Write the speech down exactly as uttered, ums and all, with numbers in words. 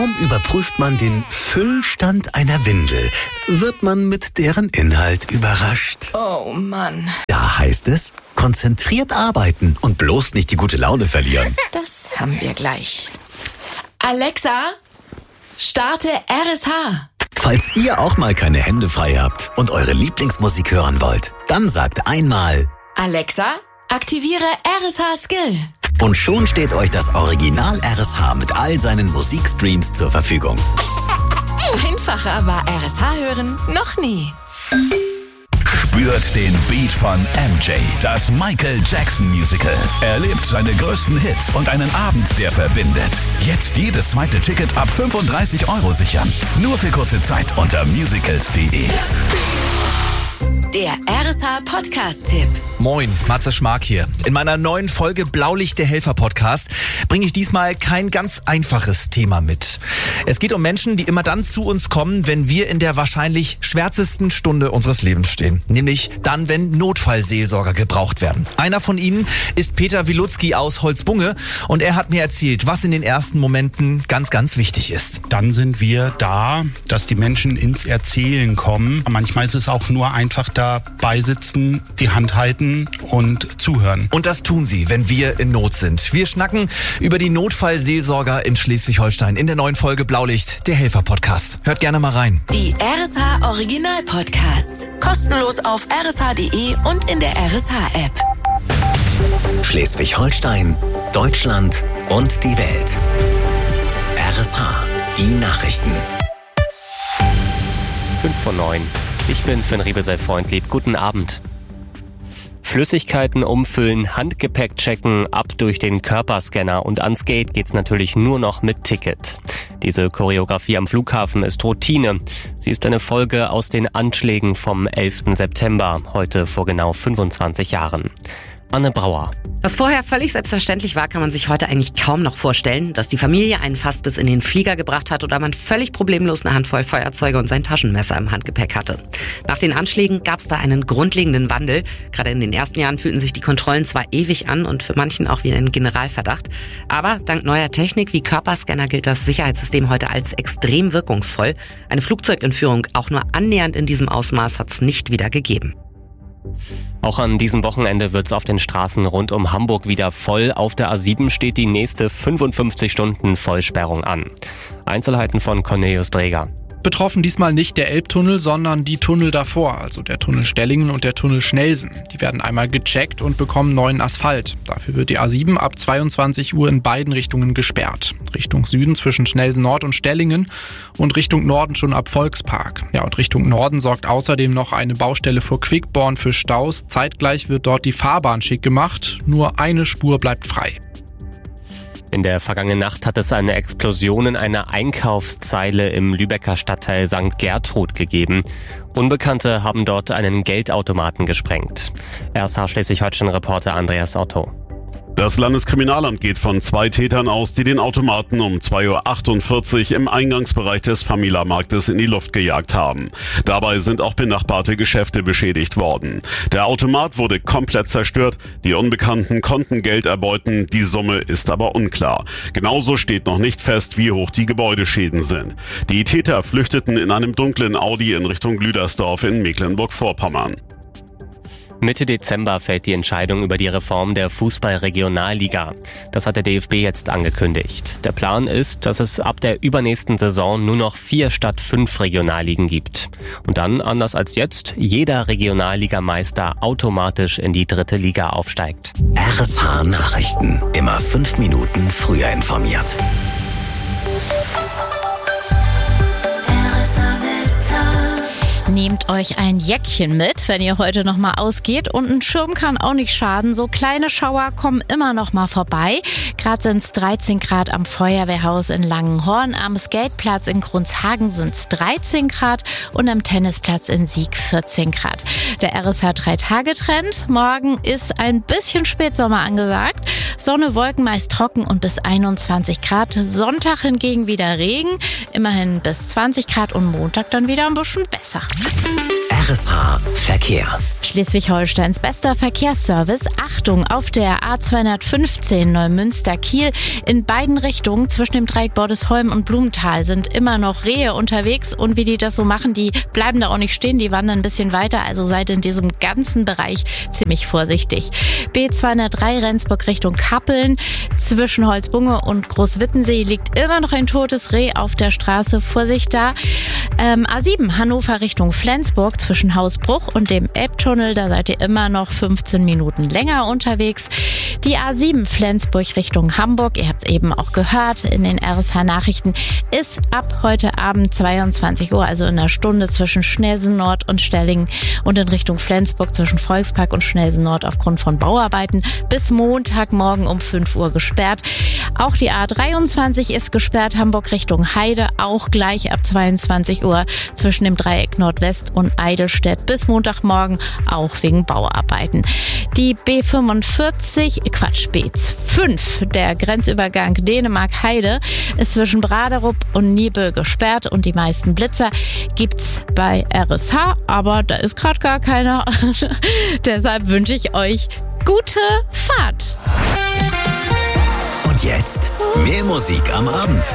Überprüft man den Füllstand einer Windel, wird man mit deren Inhalt überrascht. Oh Mann. Da heißt es, konzentriert arbeiten und bloß nicht die gute Laune verlieren. Das haben wir gleich. Alexa, starte R S H. Falls ihr auch mal keine Hände frei habt und eure Lieblingsmusik hören wollt, dann sagt einmal: Alexa, aktiviere R S H Skill. Und schon steht euch das Original R S H mit all seinen Musikstreams zur Verfügung. Einfacher war R S H hören noch nie. Spürt den Beat von M J, das Michael Jackson Musical. Erlebt seine größten Hits und einen Abend, der verbindet. Jetzt jedes zweite Ticket ab fünfunddreißig Euro sichern. Nur für kurze Zeit unter musicals punkt de. Der R S H Podcast-Tipp. Moin, Matze Schmark hier. In meiner neuen Folge Blaulicht der Helfer Podcast bringe ich diesmal kein ganz einfaches Thema mit. Es geht um Menschen, die immer dann zu uns kommen, wenn wir in der wahrscheinlich schwärzesten Stunde unseres Lebens stehen. Nämlich dann, wenn Notfallseelsorger gebraucht werden. Einer von ihnen ist Peter Wilutzki aus Holzbunge und er hat mir erzählt, was in den ersten Momenten ganz, ganz wichtig ist. Dann sind wir da, dass die Menschen ins Erzählen kommen. Manchmal ist es auch nur einfach dabei sitzen, die Hand halten und zuhören. Und das tun sie, wenn wir in Not sind. Wir schnacken über die Notfallseelsorger in Schleswig-Holstein in der neuen Folge Blaulicht, der Helfer-Podcast. Hört gerne mal rein. Die R S H Original-Podcasts. Kostenlos auf r s h punkt de und in der R S H-App. Schleswig-Holstein, Deutschland und die Welt. R S H, die Nachrichten. fünf vor neun. Ich bin Finn Riebesell-Freundlieb. Guten Abend. Flüssigkeiten umfüllen, Handgepäck checken, ab durch den Körperscanner und ans Gate geht's natürlich nur noch mit Ticket. Diese Choreografie am Flughafen ist Routine. Sie ist eine Folge aus den Anschlägen vom elften September, heute vor genau fünfundzwanzig Jahren. Anne Brauer. Was vorher völlig selbstverständlich war, kann man sich heute eigentlich kaum noch vorstellen, dass die Familie einen fast bis in den Flieger gebracht hat oder man völlig problemlos eine Handvoll Feuerzeuge und sein Taschenmesser im Handgepäck hatte. Nach den Anschlägen gab es da einen grundlegenden Wandel. Gerade in den ersten Jahren fühlten sich die Kontrollen zwar ewig an und für manchen auch wie ein Generalverdacht, aber dank neuer Technik wie Körperscanner gilt das Sicherheitssystem heute als extrem wirkungsvoll. Eine Flugzeugentführung auch nur annähernd in diesem Ausmaß hat es nicht wieder gegeben. Auch an diesem Wochenende wird's auf den Straßen rund um Hamburg wieder voll. Auf der A sieben steht die nächste fünfundfünfzig Stunden Vollsperrung an. Einzelheiten von Cornelius Dreger. Betroffen diesmal nicht der Elbtunnel, sondern die Tunnel davor, also der Tunnel Stellingen und der Tunnel Schnelsen. Die werden einmal gecheckt und bekommen neuen Asphalt. Dafür wird die A sieben ab zweiundzwanzig Uhr in beiden Richtungen gesperrt. Richtung Süden zwischen Schnelsen Nord und Stellingen und Richtung Norden schon ab Volkspark. Ja, und Richtung Norden sorgt außerdem noch eine Baustelle vor Quickborn für Staus. Zeitgleich wird dort die Fahrbahn schick gemacht. Nur eine Spur bleibt frei. In der vergangenen Nacht hat es eine Explosion in einer Einkaufszeile im Lübecker Stadtteil Sankt Gertrud gegeben. Unbekannte haben dort einen Geldautomaten gesprengt. R S H Schleswig-Holstein-Reporter Andreas Otto. Das Landeskriminalamt geht von zwei Tätern aus, die den Automaten um zwei Uhr achtundvierzig im Eingangsbereich des Famila-Marktes in die Luft gejagt haben. Dabei sind auch benachbarte Geschäfte beschädigt worden. Der Automat wurde komplett zerstört, die Unbekannten konnten Geld erbeuten, die Summe ist aber unklar. Genauso steht noch nicht fest, wie hoch die Gebäudeschäden sind. Die Täter flüchteten in einem dunklen Audi in Richtung Lüdersdorf in Mecklenburg-Vorpommern. Mitte Dezember fällt die Entscheidung über die Reform der Fußball-Regionalliga. Das hat der D F B jetzt angekündigt. Der Plan ist, dass es ab der übernächsten Saison nur noch vier statt fünf Regionalligen gibt. Und dann, anders als jetzt, jeder Regionalligameister automatisch in die dritte Liga aufsteigt. R S H Nachrichten. Immer fünf Minuten früher informiert. Nehmt euch ein Jäckchen mit, wenn ihr heute noch mal ausgeht, und ein Schirm kann auch nicht schaden. So kleine Schauer kommen immer noch mal vorbei. Gerade sind es dreizehn Grad am Feuerwehrhaus in Langenhorn, am Skateplatz in Grunshagen sind es dreizehn Grad und am Tennisplatz in Sieg vierzehn Grad. Der R S H drei Tage Trend. Morgen ist ein bisschen Spätsommer angesagt. Sonne, Wolken, meist trocken und bis einundzwanzig Grad. Sonntag hingegen wieder Regen, immerhin bis zwanzig Grad und Montag dann wieder ein bisschen besser. R S H Verkehr. Schleswig-Holsteins bester Verkehrsservice. Achtung, auf der A zweihundertfünfzehn Neumünster-Kiel in beiden Richtungen zwischen dem Dreieck Bordesholm und Blumenthal sind immer noch Rehe unterwegs. Und wie die das so machen, die bleiben da auch nicht stehen, die wandern ein bisschen weiter. Also seid in diesem ganzen Bereich ziemlich vorsichtig. B zweihundertdrei Rendsburg Richtung Kappeln. Zwischen Holzbunge und Großwittensee liegt immer noch ein totes Reh auf der Straße. Vorsicht da. Ähm, A sieben Hannover Richtung Flensburg zwischen Hausbruch und dem Elbtunnel. Da seid ihr immer noch fünfzehn Minuten länger unterwegs. Die A sieben Flensburg Richtung Hamburg, ihr habt es eben auch gehört in den R S H-Nachrichten, ist ab heute Abend zweiundzwanzig Uhr, also in einer Stunde zwischen Schnelsen Nord und Stellingen und in Richtung Flensburg zwischen Volkspark und Schnelsen Nord aufgrund von Bauarbeiten bis Montagmorgen um fünf Uhr gesperrt. Auch die A dreiundzwanzig ist gesperrt, Hamburg Richtung Heide, auch gleich ab zweiundzwanzig Uhr zwischen dem Dreieck Nordwest und Eidelstedt bis Montagmorgen, auch wegen Bauarbeiten. Die B fünfundvierzig, Quatsch, B fünf, der Grenzübergang Dänemark-Heide, ist zwischen Braderup und Niebüll gesperrt und die meisten Blitzer gibt's bei R S H, aber da ist gerade gar keiner. Deshalb wünsche ich euch gute Fahrt. Und jetzt mehr Musik am Abend.